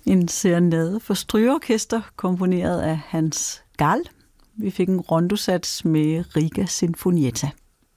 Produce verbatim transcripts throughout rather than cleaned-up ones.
En serenade for strygeorkester, komponeret af Hans Gall. Vi fik en rondosats med Riga Sinfonietta.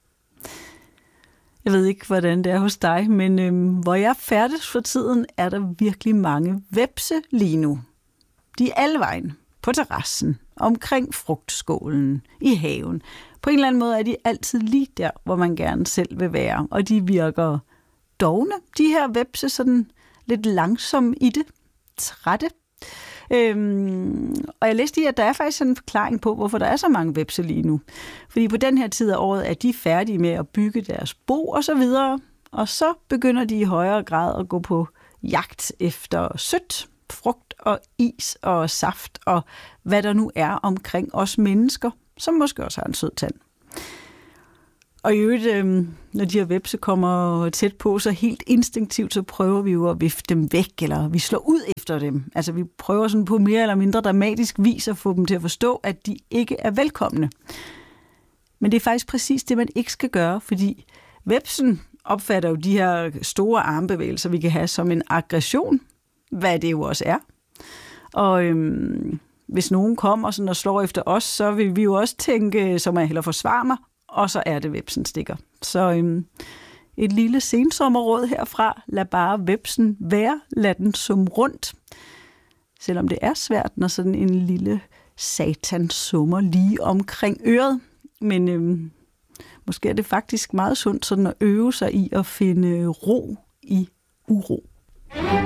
Jeg ved ikke, hvordan det er hos dig, men øhm, hvor jeg færdes for tiden, er der virkelig mange hvepse lige nu. De er alle vejen, på terrassen, omkring frugtskålen, i haven. På en eller anden måde er de altid lige der, hvor man gerne selv vil være, og de virker dovne, de her hvepse, sådan lidt langsomme i det, trætte. Øhm, og jeg læste lige, at der er faktisk en forklaring på, hvorfor der er så mange hvepse lige nu. Fordi på den her tid af året er de færdige med at bygge deres bo og så videre, og så begynder de i højere grad at gå på jagt efter sødt, frugt og is og saft og hvad der nu er omkring os mennesker, som måske også har en sød tand. Og i øvrigt, øh, når de her hvepse kommer tæt på, så helt instinktivt, så prøver vi jo at vifte dem væk, eller vi slår ud efter dem. Altså vi prøver sådan på mere eller mindre dramatisk vis at få dem til at forstå, at de ikke er velkomne. Men det er faktisk præcis det, man ikke skal gøre, fordi hvepsen opfatter jo de her store armbevægelser, vi kan have som en aggression, hvad det jo også er. Og øhm, hvis nogen kommer sådan og slår efter os, så vil vi jo også tænke, så må jeg hellere forsvare mig, og så er det hvepsen stikker. Så øhm, et lille sensommerråd herfra, lad bare hvepsen være, lad den summe rundt. Selvom det er svært, når sådan en lille satan summer lige omkring øret. Men øhm, måske er det faktisk meget sundt sådan at øve sig i at finde ro i uro.